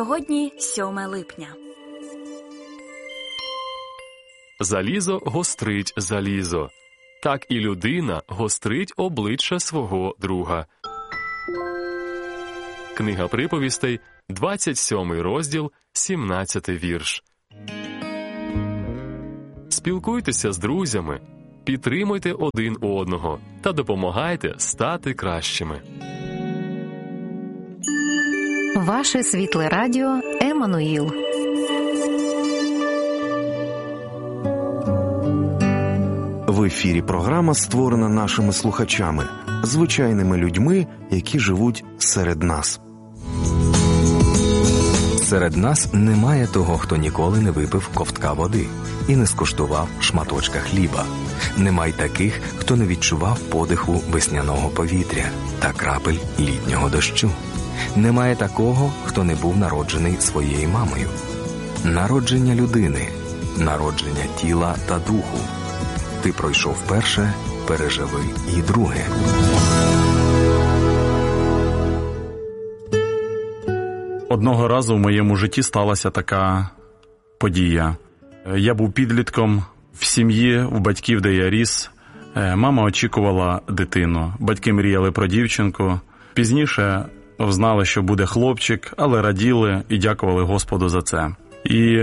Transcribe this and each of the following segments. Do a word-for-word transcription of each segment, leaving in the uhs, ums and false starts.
Сьогодні сьоме липня. Залізо гострить залізо. Так і людина гострить обличчя свого друга. Книга приповістей, двадцять сьомий розділ, сімнадцятий вірш. Спілкуйтеся з друзями, підтримуйте один одного та допомагайте стати кращими. Ваше світле радіо Еммануїл. В ефірі програма створена нашими слухачами, звичайними людьми, які живуть серед нас. Серед нас немає того, хто ніколи не випив ковтка води і не скуштував шматочка хліба. Немає таких, хто не відчував подиху весняного повітря та крапель літнього дощу. Немає такого, хто не був народжений своєю мамою. Народження людини, народження тіла та духу. Ти пройшов перше, переживи і друге. Одного разу в моєму житті сталася така подія. Я був підлітком в сім'ї, в батьків, де я ріс. Мама очікувала дитину. Батьки мріяли про дівчинку. Пізніше знали, що буде хлопчик, але раділи і дякували Господу за це. І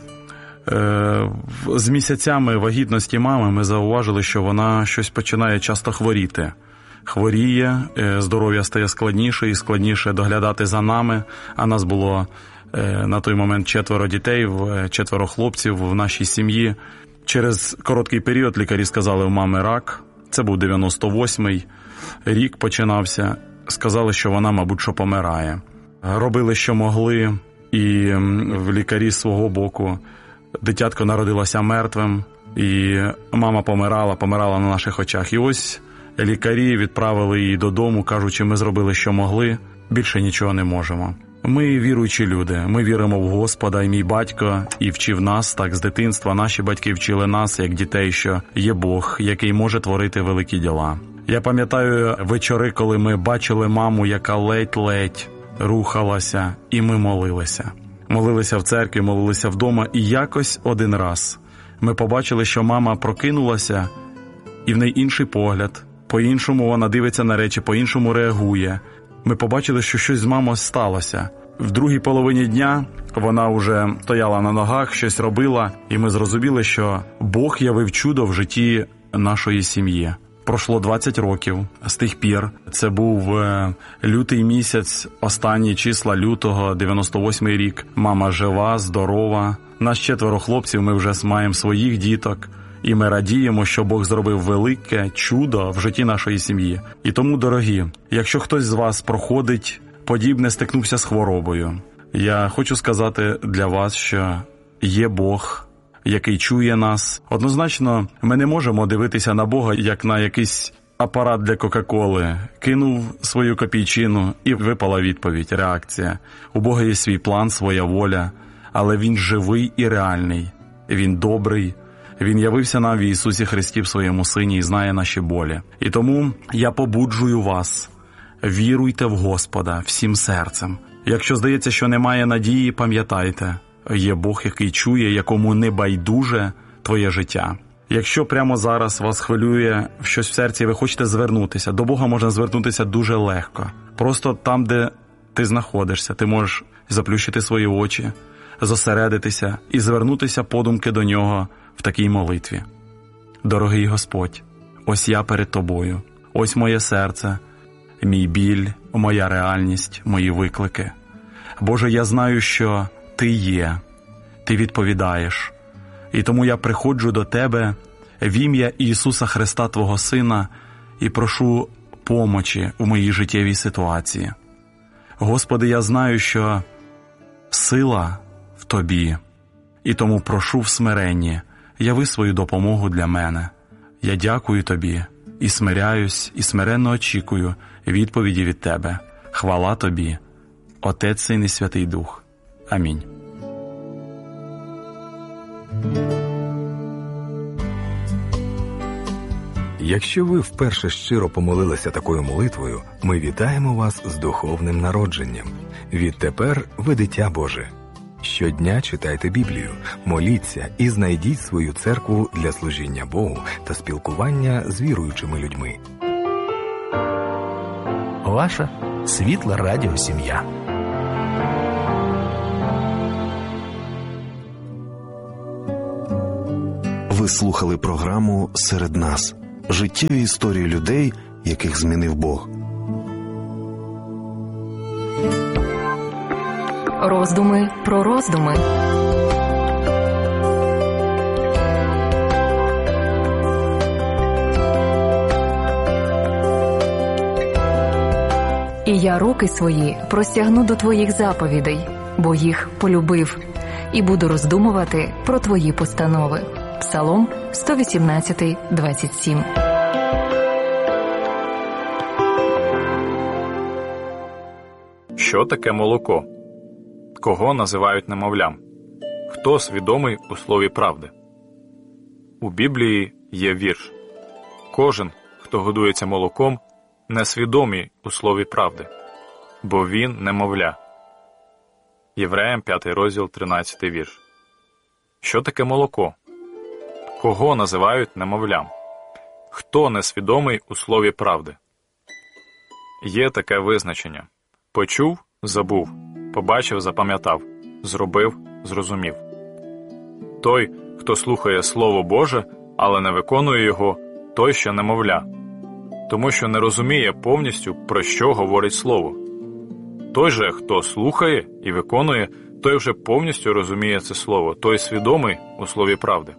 е, з місяцями вагітності мами ми зауважили, що вона щось починає часто хворіти. Хворіє, здоров'я стає складніше і складніше доглядати за нами, а нас було е, на той момент четверо дітей, четверо хлопців в нашій сім'ї. Через короткий період лікарі сказали, у мами рак, це був дев'яносто восьмий рік починався. Сказали, що вона, мабуть, що помирає. Робили, що могли, і в лікарі з свого боку дитятко народилося мертвим, і мама помирала, помирала на наших очах. І ось лікарі відправили її додому, кажучи, ми зробили, що могли, більше нічого не можемо. Ми віруючі люди, ми віримо в Господа, і мій батько і вчив нас, так з дитинства, наші батьки вчили нас, як дітей, що є Бог, який може творити великі діла. Я пам'ятаю вечори, коли ми бачили маму, яка ледь-ледь рухалася, і ми молилися. Молилися в церкві, молилися вдома, і якось один раз ми побачили, що мама прокинулася, і в неї інший погляд, по-іншому вона дивиться на речі, по-іншому реагує. Ми побачили, що щось з мамою сталося. В другій половині дня вона вже стояла на ногах, щось робила, і ми зрозуміли, що Бог явив чудо в житті нашої сім'ї. Пройшло двадцять років з тих пір. Це був лютий місяць, останні числа лютого, дев'яносто восьмий рік. Мама жива, здорова. Нас четверо хлопців, ми вже маємо своїх діток. І ми радіємо, що Бог зробив велике чудо в житті нашої сім'ї. І тому, дорогі, якщо хтось з вас проходить подібне, стикнувся з хворобою, я хочу сказати для вас, що є Бог, який чує нас. Однозначно, ми не можемо дивитися на Бога, як на якийсь апарат для Кока-Коли. Кинув свою копійчину і випала відповідь, реакція. У Бога є свій план, своя воля, але Він живий і реальний. Він добрий. Він явився нам в Ісусі Христі в своєму Сині і знає наші болі. І тому я побуджую вас, віруйте в Господа всім серцем. Якщо здається, що немає надії, пам'ятайте, є Бог, який чує, якому не байдуже твоє життя. Якщо прямо зараз вас хвилює щось в серці, і ви хочете звернутися, до Бога можна звернутися дуже легко. Просто там, де ти знаходишся, ти можеш заплющити свої очі, зосередитися і звернутися подумки до Нього в такій молитві. Дорогий Господь, ось я перед Тобою, ось моє серце, мій біль, моя реальність, мої виклики. Боже, я знаю, що Ти є, Ти відповідаєш. І тому я приходжу до Тебе в ім'я Ісуса Христа, Твого Сина, і прошу помочі в моїй життєвій ситуації. Господи, я знаю, що сила в Тобі, і тому прошу в смиренні, яви свою допомогу для мене. Я дякую Тобі, і смиряюсь, і смиренно очікую відповіді від Тебе. Хвала Тобі, Отець, Син і Святий Дух. Амінь. Якщо ви вперше щиро помолилися такою молитвою, ми вітаємо вас з духовним народженням. Відтепер ви дитя Боже. Щодня читайте Біблію, моліться і знайдіть свою церкву для служіння Богу та спілкування з віруючими людьми. Ваша світла радіосім'я. Ви слухали програму «Серед нас» – життєві історії людей, яких змінив Бог. Роздуми про роздуми. І я руки свої простягну до твоїх заповідей, бо їх полюбив, і буду роздумувати про твої постанови. Псалом сто вісімнадцять, двадцять сім. Що таке молоко? Кого називають немовлям? Хто свідомий у слові правди? У Біблії є вірш. Кожен, хто годується молоком, несвідомий у слові правди, бо він немовля. Євреям п'ятий розділ, тринадцятий вірш. Що таке молоко? Кого називають немовлям? Хто несвідомий у слові правди? Є таке визначення. Почув – забув, побачив – запам'ятав, зробив – зрозумів. Той, хто слухає Слово Боже, але не виконує його, той ще немовля, тому що не розуміє повністю, про що говорить Слово. Той же, хто слухає і виконує, той вже повністю розуміє це Слово, той свідомий у Слові правди.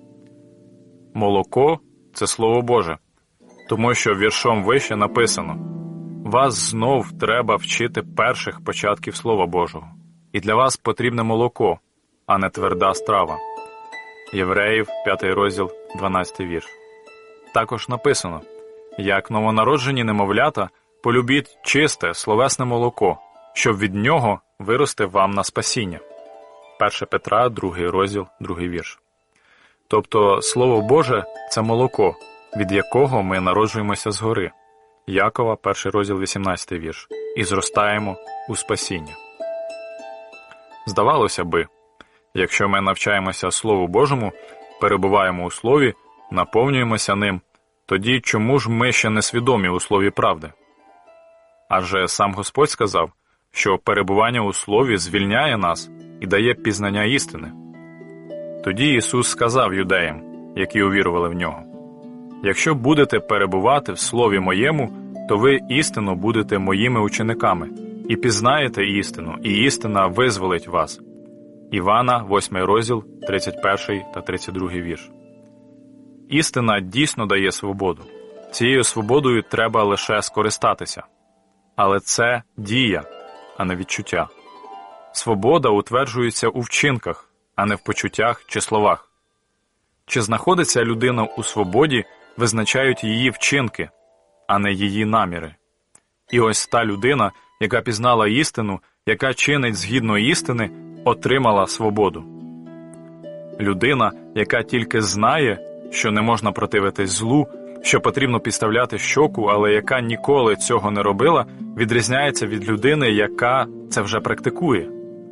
Молоко – це Слово Боже, тому що віршом вище написано: «Вас знов треба вчити перших початків Слова Божого, і для вас потрібне молоко, а не тверда страва». Євреїв п'ятий розділ, дванадцятий вірш. Також написано: «Як новонароджені немовлята, полюбіть чисте, словесне молоко, щоб від нього вирости вам на спасіння». перше Петра, другий розділ, другий вірш. Тобто Слово Боже – це молоко, від якого ми народжуємося згори. Якова, перший розділ, вісімнадцятий вірш. І зростаємо у спасіння. Здавалося би, якщо ми навчаємося Слову Божому, перебуваємо у Слові, наповнюємося ним, тоді чому ж ми ще не свідомі у Слові правди? Адже сам Господь сказав, що перебування у Слові звільняє нас і дає пізнання істини. Тоді Ісус сказав юдеям, які увірували в Нього: «Якщо будете перебувати в Слові Моєму, то ви істинно будете Моїми учениками, і пізнаєте істину, і істина визволить вас». Івана, восьмий розділ, тридцять перший та тридцять другий вірш. Істина дійсно дає свободу. Цією свободою треба лише скористатися. Але це дія, а не відчуття. Свобода утверджується у вчинках, а не в почуттях чи словах. Чи знаходиться людина у свободі, визначають її вчинки, а не її наміри. І ось та людина, яка пізнала істину, яка чинить згідно істини, отримала свободу. Людина, яка тільки знає, що не можна противитись злу, що потрібно підставляти щоку, але яка ніколи цього не робила, відрізняється від людини, яка це вже практикує.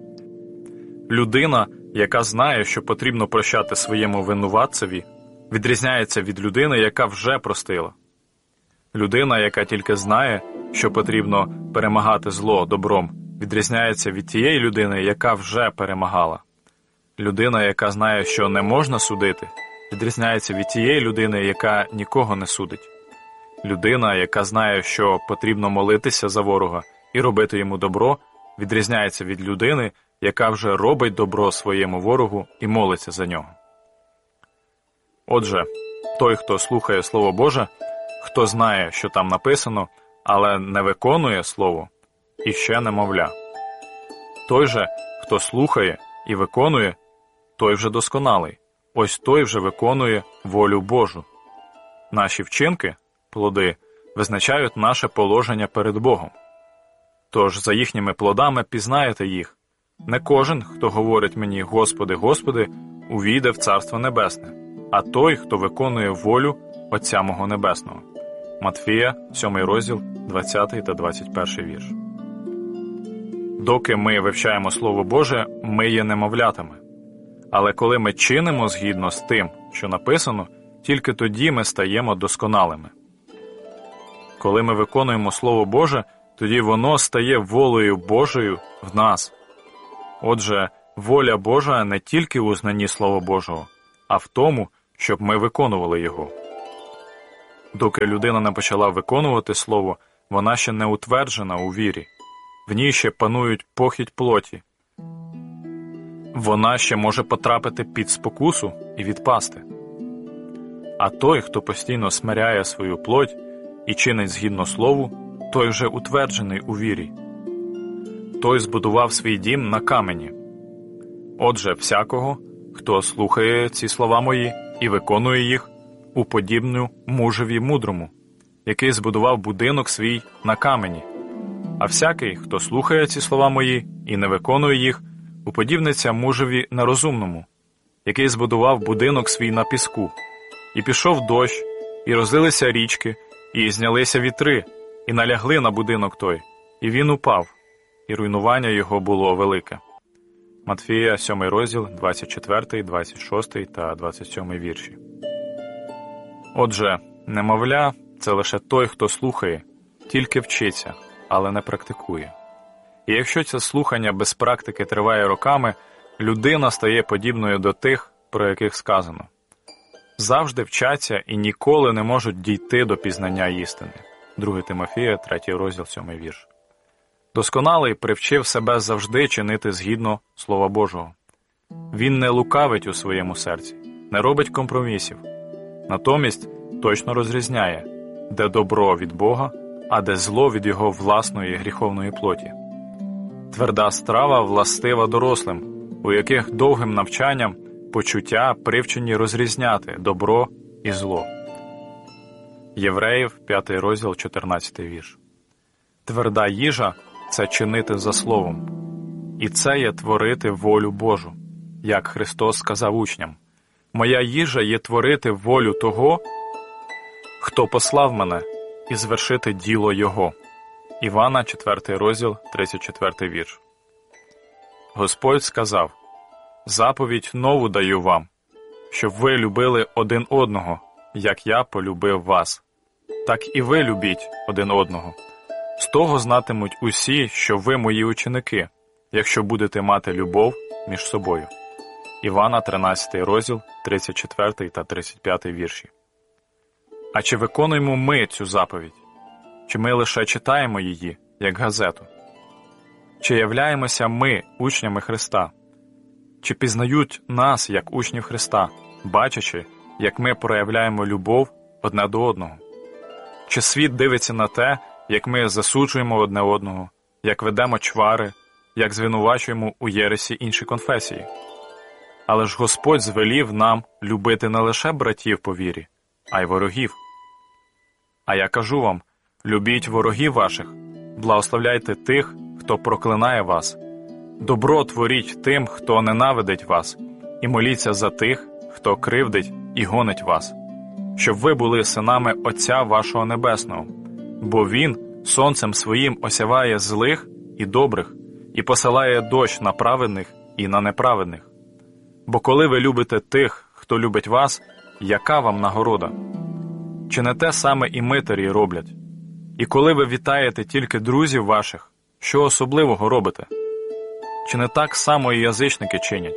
Людина, яка знає, що потрібно прощати своєму винуватцеві, відрізняється від людини, яка вже простила. Людина, яка тільки знає, що потрібно перемагати зло добром, відрізняється від тієї людини, яка вже перемагала. Людина, яка знає, що не можна судити, відрізняється від тієї людини, яка нікого не судить. Людина, яка знає, що потрібно молитися за ворога і робити йому добро, відрізняється від людини, яка вже робить добро своєму ворогу і молиться за нього. Отже, той, хто слухає Слово Боже, хто знає, що там написано, але не виконує Слово, іще немовля. Той же, хто слухає і виконує, той вже досконалий. Ось той вже виконує волю Божу. Наші вчинки, плоди, визначають наше положення перед Богом. Тож за їхніми плодами пізнаєте їх. Не кожен, хто говорить мені «Господи, Господи», увійде в Царство Небесне, а той, хто виконує волю Отця мого Небесного. Матфія, сьомий розділ, двадцятий та двадцять перший вірш. Доки ми вивчаємо Слово Боже, ми є немовлятами. Але коли ми чинимо згідно з тим, що написано, тільки тоді ми стаємо досконалими. Коли ми виконуємо Слово Боже, тоді воно стає волею Божою в нас. Отже, воля Божа не тільки у знанні Слова Божого, а в тому, щоб ми виконували його. Доки людина не почала виконувати Слово, вона ще не утверджена у вірі. В ній ще панують похідь плоті. Вона ще може потрапити під спокусу і відпасти. А той, хто постійно смиряє свою плоть і чинить згідно Слову, той вже утверджений у вірі. Той збудував свій дім на камені. Отже, всякого, хто слухає ці слова мої і виконує їх, уподібню мужеві мудрому, який збудував будинок свій на камені. А всякий, хто слухає ці слова мої і не виконує їх, уподібниться мужеві нерозумному, який збудував будинок свій на піску. І пішов дощ, і розлилися річки, і знялися вітри, і налягли на будинок той, і він упав, і руйнування його було велике. Матфія, сьомий розділ, двадцять четвертий, двадцять шостий та двадцять сьомий вірші. Отже, немовля – це лише той, хто слухає, тільки вчиться, але не практикує. І якщо це слухання без практики триває роками, людина стає подібною до тих, про яких сказано. Завжди вчаться і ніколи не можуть дійти до пізнання істини. Другий Тимофія, третій розділ, сьомий вірш. Досконалий привчив себе завжди чинити згідно Слова Божого. Він не лукавить у своєму серці, не робить компромісів. Натомість точно розрізняє, де добро від Бога, а де зло від його власної гріховної плоті. Тверда страва властива дорослим, у яких довгим навчанням почуття привчені розрізняти добро і зло. Євреїв, п'ятий розділ, чотирнадцятий вірш. Тверда їжа – це чинити за словом. І це є творити волю Божу, як Христос сказав учням. «Моя їжа є творити волю того, хто послав мене, і звершити діло Його». Івана, четвертий розділ, тридцять четвертий вірш. Господь сказав: «Заповідь нову даю вам, щоб ви любили один одного, як я полюбив вас. Так і ви любіть один одного. З того знатимуть усі, що ви мої ученики, якщо будете мати любов між собою». Івана, тринадцятий розділ, тридцять четвертий та тридцять п'ятий вірші. А чи виконуємо ми цю заповідь? Чи ми лише читаємо її, як газету? Чи являємося ми учнями Христа? Чи пізнають нас, як учнів Христа, бачачи, як ми проявляємо любов одне до одного? Чи світ дивиться на те, як ми засуджуємо одне одного, як ведемо чвари, як звинувачуємо у єресі інші конфесії? Але ж Господь звелів нам любити не лише братів по вірі, а й ворогів. А я кажу вам, любіть ворогів ваших, благословляйте тих, хто проклинає вас, добро творіть тим, хто ненавидить вас, і моліться за тих, хто кривдить і гонить вас, щоб ви були синами Отця вашого Небесного, бо Він сонцем своїм осяває злих і добрих, і посилає дощ на праведних і на неправедних. Бо коли ви любите тих, хто любить вас, яка вам нагорода? Чи не те саме і митарі роблять? І коли ви вітаєте тільки друзів ваших, що особливого робите? Чи не так само і язичники чинять?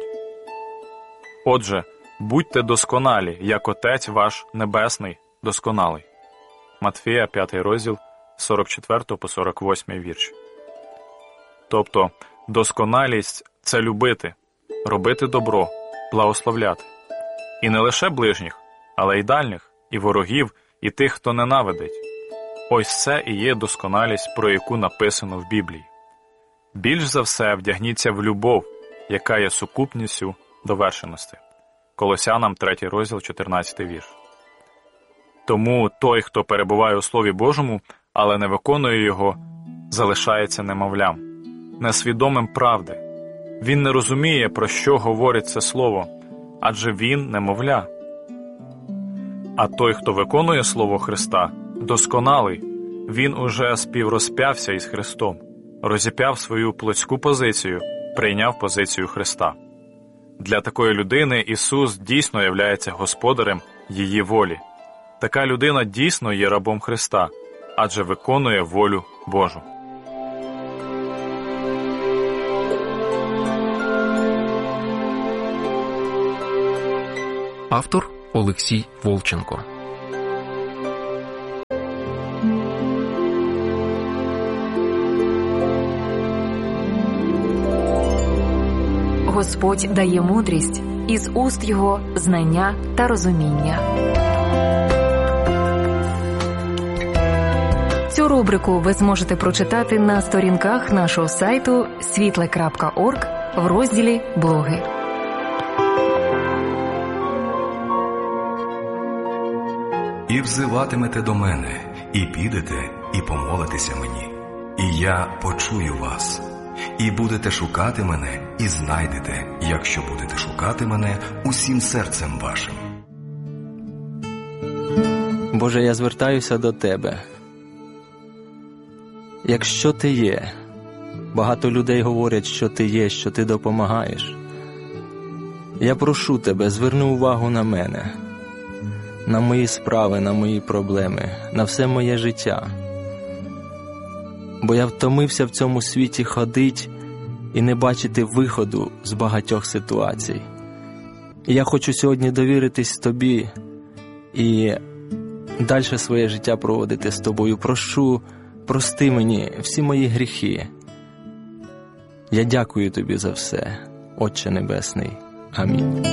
Отже, будьте досконалі, як Отець ваш Небесний досконалий. Матфія, п'ятий розділ, з сорок четвертого по сорок восьмий вірш. Тобто, досконалість – це любити, робити добро, благословляти. І не лише ближніх, але й дальніх, і ворогів, і тих, хто ненавидить. Ось це і є досконалість, про яку написано в Біблії. Більш за все вдягніться в любов, яка є сукупністю довершеності. Колосянам, третій розділ, чотирнадцятий вірш. Тому той, хто перебуває у Слові Божому, але не виконує його, залишається немовлям, несвідомим правди. Він не розуміє, про що говорить це слово, адже він немовля. А той, хто виконує Слово Христа, досконалий. Він уже співрозп'явся із Христом, розіп'яв свою плотську позицію, прийняв позицію Христа. Для такої людини Ісус дійсно являється господарем її волі. Така людина дійсно є рабом Христа, адже виконує волю Божу. Автор Олексій Волченко. Господь дає мудрість, із уст Його знання та розуміння. Цю рубрику ви зможете прочитати на сторінках нашого сайту світле крапка орг в розділі «Блоги». «І взиватимете до мене, і підете, і помолитеся мені, і я почую вас. І будете шукати мене, і знайдете, якщо будете шукати мене усім серцем вашим». Боже, я звертаюся до Тебе. Якщо Ти є, багато людей говорять, що Ти є, що Ти допомагаєш. Я прошу Тебе, зверни увагу на мене, на мої справи, на мої проблеми, на все моє життя. Бо я втомився в цьому світі ходить і не бачити виходу з багатьох ситуацій. І я хочу сьогодні довіритись Тобі і далі своє життя проводити з Тобою. Прошу, прости мені всі мої гріхи. Я дякую Тобі за все, Отче Небесний. Амінь.